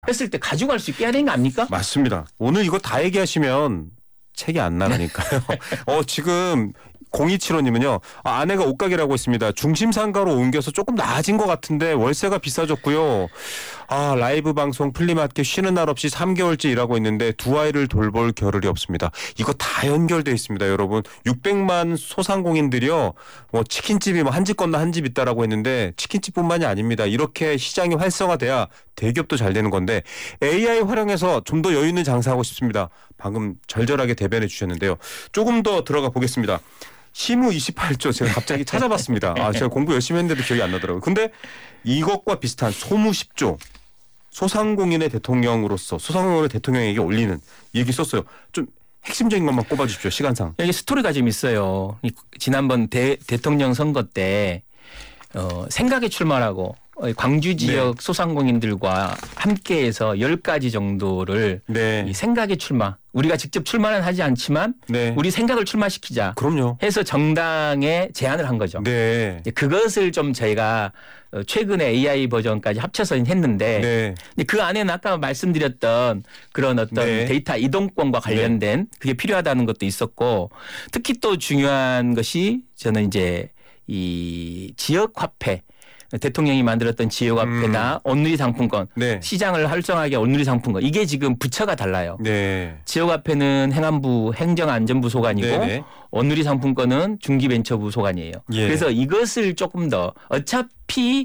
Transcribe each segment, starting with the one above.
했을 때 가져갈 수 있게 해야 되는 거 아닙니까? 맞습니다. 오늘 이거 다 얘기하시면 책이 안 나가니까요. 지금 0275님은요. 아내가 옷가게라고 했습니다. 중심상가로 옮겨서 조금 나아진 것 같은데 월세가 비싸졌고요. 라이브 방송 플리마켓 쉬는 날 없이 3개월째 일하고 있는데 두 아이를 돌볼 겨를이 없습니다. 이거 다 연결돼 있습니다. 여러분. 600만 소상공인들이요. 치킨집이 한 집 건너 한 집 있다라고 했는데 치킨집뿐만이 아닙니다. 이렇게 시장이 활성화돼야 대기업도 잘 되는 건데 AI 활용해서 좀 더 여유 있는 장사하고 싶습니다. 방금 절절하게 대변해 주셨는데요. 조금 더 들어가 보겠습니다. 시무 28조 제가 갑자기 찾아봤습니다. 제가 공부 열심히 했는데도 기억이 안 나더라고요. 근데 이것과 비슷한 소무 10조 소상공인의 대통령으로서 소상공인을 대통령에게 올리는 얘기 썼어요. 좀 핵심적인 것만 꼽아주십시오. 시간상. 여기 스토리가 좀 있어요. 지난번 대통령 선거 때 생각에 출마라고 광주 지역 소상공인들과 함께해서 10가지 정도를 이 생각에 출마. 우리가 직접 출마는 하지 않지만 우리 생각을 출마시키자. 그럼요. 해서 정당에 제안을 한 거죠. 네. 그것을 좀 저희가 최근에 AI 버전까지 합쳐서 했는데 근데 그 안에는 아까 말씀드렸던 그런 어떤 데이터 이동권과 관련된 그게 필요하다는 것도 있었고 특히 또 중요한 것이 저는 이제 이 지역 화폐 대통령이 만들었던 지역화폐나 온누리 상품권 시장을 활성화하게 온누리 상품권 이게 지금 부처가 달라요. 지역화폐는 행안부 행정안전부 소관이고 온누리 상품권은 중기벤처부 소관이에요. 그래서 이것을 조금 더 어차피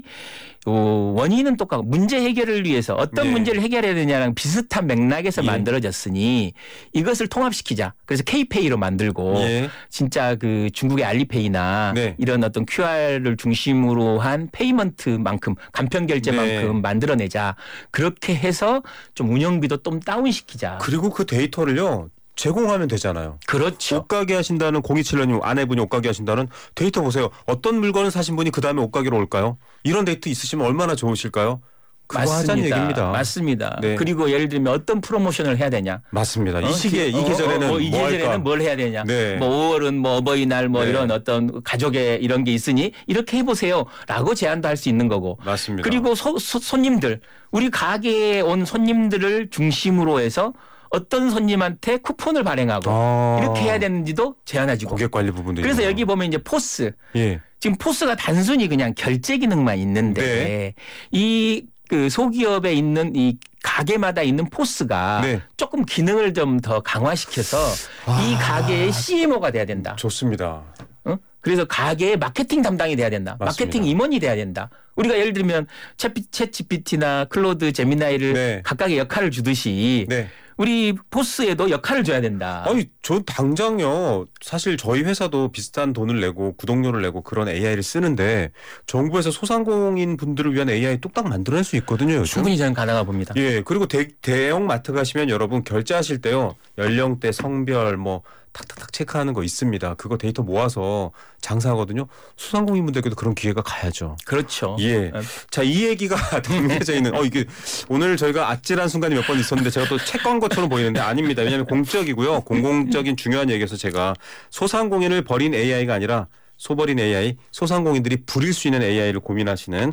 원인은 똑같고 문제 해결을 위해서 어떤 문제를 해결해야 되냐랑 비슷한 맥락에서 만들어졌으니 이것을 통합시키자. 그래서 K페이로 만들고 진짜 그 중국의 알리페이나 이런 어떤 QR을 중심으로 한 페이먼트만큼 간편결제만큼 만들어내자. 그렇게 해서 좀 운영비도 좀 다운시키자. 그리고 그 데이터를요. 제공하면 되잖아요. 그렇죠. 옷가게 하신다는 0274님 아내분이 옷가게 하신다는 데이터 보세요. 어떤 물건을 사신 분이 그다음에 옷가게로 올까요? 이런 데이터 있으시면 얼마나 좋으실까요? 그거 하자는 얘기입니다. 맞습니다. 그리고 예를 들면 어떤 프로모션을 해야 되냐. 맞습니다. 이 시기에 이 계절에는 이 계절에는 뭘 해야 되냐. 뭐 5월은 뭐 어버이날 뭐 이런 어떤 가족의 이런 게 있으니 이렇게 해보세요라고 제안도 할 수 있는 거고. 맞습니다. 그리고 손님들 우리 가게에 온 손님들을 중심으로 해서 어떤 손님한테 쿠폰을 발행하고 이렇게 해야 되는지도 제안해주고. 고객 관리 부분도 그래서 있네요. 여기 보면 이제 포스. 지금 포스가 단순히 그냥 결제 기능만 있는데 이 그 소기업에 있는 이 가게마다 있는 포스가 조금 기능을 좀 더 강화시켜서 이 가게의 CMO가 돼야 된다. 좋습니다. 그래서 가게의 마케팅 담당이 돼야 된다. 맞습니다. 마케팅 임원이 돼야 된다. 우리가 예를 들면 챗 GPT나 클로드 제미나이를 각각의 역할을 주듯이 우리 포스에도 역할을 줘야 된다. 아니, 저 당장요. 사실 저희 회사도 비슷한 돈을 내고 구독료를 내고 그런 AI를 쓰는데 정부에서 소상공인 분들을 위한 AI 뚝딱 만들어낼 수 있거든요. 요즘. 충분히 저는 가능하다고 봅니다. 그리고 대형 마트 가시면 여러분 결제하실 때요. 연령대, 성별 뭐 탁탁탁 체크하는 거 있습니다. 그거 데이터 모아서 장사하거든요. 소상공인 분들께도 그런 기회가 가야죠. 그렇죠. 자, 이 얘기가 담겨져 있는 이게 오늘 저희가 아찔한 순간이 몇 번 있었는데 제가 또 책 건 것처럼 보이는데 아닙니다. 왜냐하면 공적이고요. 공공적인 중요한 얘기여서 제가 소상공인을 버린 AI가 아니라 소버린 AI, 소상공인들이 부릴 수 있는 AI를 고민하시는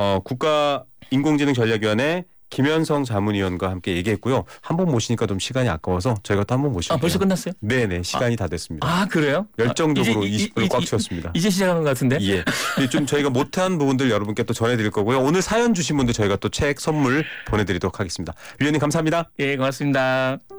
국가인공지능전략위원회 김현성 자문위원과 함께 얘기했고요. 한 번 모시니까 좀 시간이 아까워서 저희가 또 한 번 모실게요. 벌써 끝났어요? 네네. 시간이 다 됐습니다. 그래요? 열정적으로 20분을 꽉 채웠습니다. 이제 시작한 것 같은데? 좀 저희가 못한 부분들 여러분께 또 전해드릴 거고요. 오늘 사연 주신 분들 저희가 또 책 선물 보내드리도록 하겠습니다. 위원님 감사합니다. 고맙습니다.